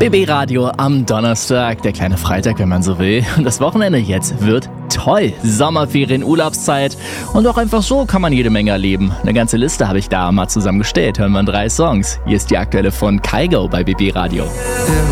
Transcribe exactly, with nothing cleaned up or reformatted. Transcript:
B B Radio am Donnerstag, der kleine Freitag, wenn man so will. Und das Wochenende jetzt wird toll. Sommerferien, Urlaubszeit und auch einfach so kann man jede Menge erleben. Eine ganze Liste habe ich da mal zusammengestellt. Hören wir drei Songs. Hier ist die aktuelle von Kygo bei B B Radio.